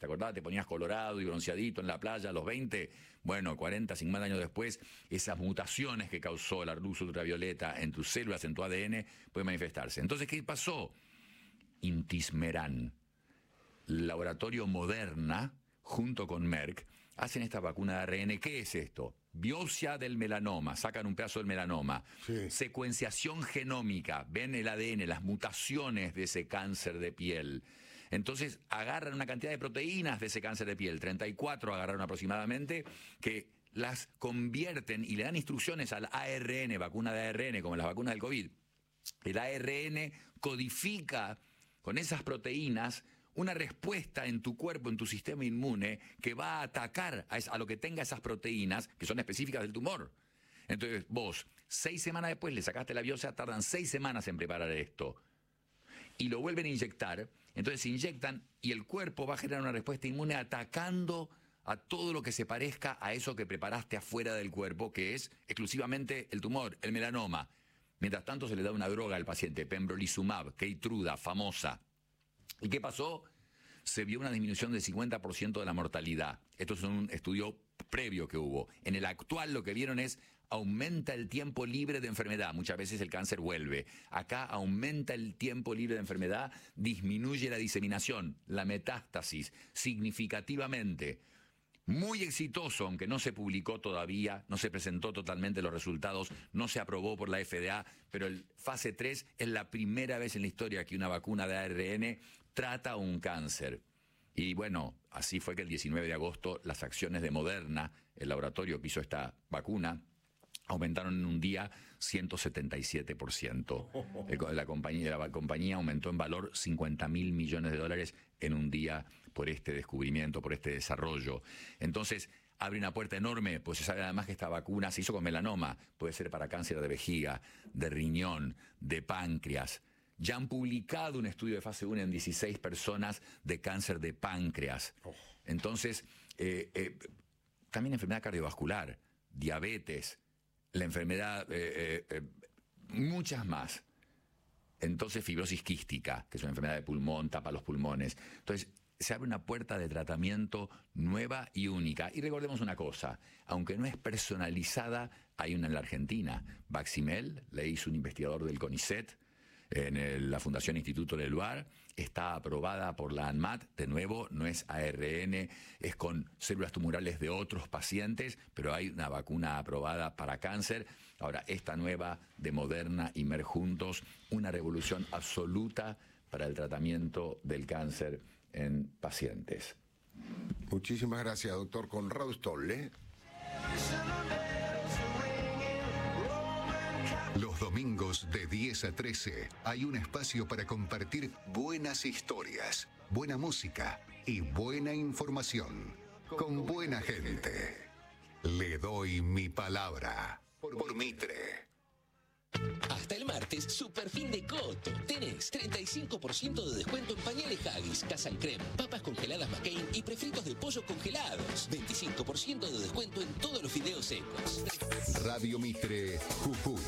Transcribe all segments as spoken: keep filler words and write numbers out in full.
acordás? Te ponías colorado y bronceadito en la playa a los veinte. Bueno, cuarenta, cincuenta años después, esas mutaciones que causó la luz ultravioleta en tus células, en tu A D N, pueden manifestarse. Entonces, ¿qué pasó? Intismeran, laboratorio Moderna, junto con Merck, hacen esta vacuna de A R N. ¿Qué es esto? Biopsia del melanoma, sacan un pedazo del melanoma, sí. Secuenciación genómica, ven el A D N, las mutaciones de ese cáncer de piel. Entonces agarran una cantidad de proteínas de ese cáncer de piel, treinta y cuatro agarraron aproximadamente, que las convierten y le dan instrucciones al A R N, vacuna de A R N, como las vacunas del COVID. El A R N codifica con esas proteínas una respuesta en tu cuerpo, en tu sistema inmune, que va a atacar a, esa, a lo que tenga esas proteínas, que son específicas del tumor. Entonces, vos, seis semanas después le sacaste la biopsia, tardan seis semanas en preparar esto. Y lo vuelven a inyectar, entonces se inyectan y el cuerpo va a generar una respuesta inmune atacando a todo lo que se parezca a eso que preparaste afuera del cuerpo, que es exclusivamente el tumor, el melanoma. Mientras tanto se le da una droga al paciente, pembrolizumab, Keytruda, famosa. ¿Y qué pasó? Se vio una disminución del cincuenta por ciento de la mortalidad. Esto es un estudio previo que hubo. En el actual lo que vieron es aumenta el tiempo libre de enfermedad. Muchas veces el cáncer vuelve. Acá aumenta el tiempo libre de enfermedad, disminuye la diseminación, la metástasis, significativamente. Muy exitoso, aunque no se publicó todavía, no se presentó totalmente los resultados, no se aprobó por la F D A, pero el fase tres es la primera vez en la historia que una vacuna de A R N trata un cáncer. Y bueno, así fue que el diecinueve de agosto las acciones de Moderna, el laboratorio que hizo esta vacuna, aumentaron en un día ciento setenta y siete por ciento. La compañía, la compañía aumentó en valor cincuenta mil millones de dólares en un día por este descubrimiento, por este desarrollo. Entonces, abre una puerta enorme, pues se sabe además que esta vacuna se hizo con melanoma, puede ser para cáncer de vejiga, de riñón, de páncreas. Ya han publicado un estudio de fase uno en dieciséis personas de cáncer de páncreas. Entonces, eh, eh, también enfermedad cardiovascular, diabetes, la enfermedad, eh, eh, muchas más. Entonces, fibrosis quística, que es una enfermedad de pulmón, tapa los pulmones. Entonces, se abre una puerta de tratamiento nueva y única. Y recordemos una cosa, aunque no es personalizada, hay una en la Argentina. Baximel, le hizo un investigador del CONICET, en el, la Fundación Instituto Leluar, está aprobada por la ANMAT, de nuevo, no es A R N, es con células tumorales de otros pacientes, pero hay una vacuna aprobada para cáncer. Ahora, esta nueva de Moderna y Merck juntos, una revolución absoluta para el tratamiento del cáncer en pacientes. Muchísimas gracias, doctor Conrado Stoll. Los domingos de diez a trece hay un espacio para compartir buenas historias, buena música y buena información con buena gente. Le doy mi palabra por Mitre. Hasta el martes, super fin de Coto. Tenés treinta y cinco por ciento de descuento en pañales Haggis, Casa and Creme, papas congeladas McCain y prefritos de pollo congelados. veinticinco por ciento de descuento en todos los fideos secos. Radio Mitre, Jujuy.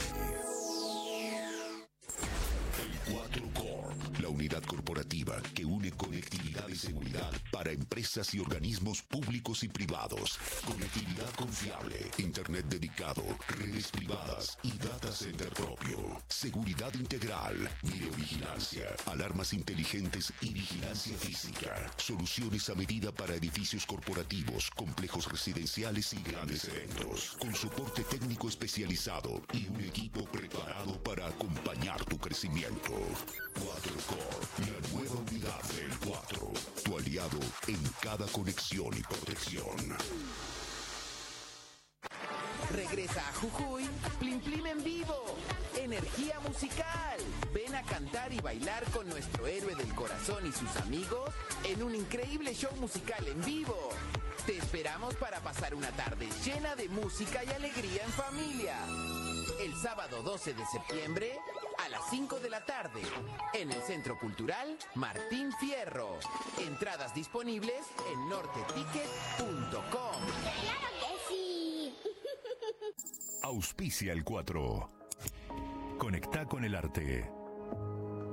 cuatro Core, la unidad corporativa que une conectividad y seguridad para empresas y organismos públicos y privados. Conectividad confiable, internet dedicado, redes privadas y data center propio. Seguridad integral, videovigilancia, alarmas inteligentes y vigilancia física. Soluciones a medida para edificios corporativos, complejos residenciales y grandes eventos. Con soporte técnico especializado y un equipo preparado para acompañar tu crecimiento. cuatro Core, la nueva unidad del cuatro. Tu aliado en cada conexión y protección. Regresa a Jujuy, Plim Plim en vivo. Energía musical. Ven a cantar y bailar con nuestro héroe del corazón y sus amigos en un increíble show musical en vivo. Te esperamos para pasar una tarde llena de música y alegría en familia. El sábado doce de septiembre a las cinco de la tarde en el Centro Cultural Martín Fierro. Entradas disponibles en norte ticket punto com. ¡Claro que sí! Auspicia el cuatro. Conecta con el arte.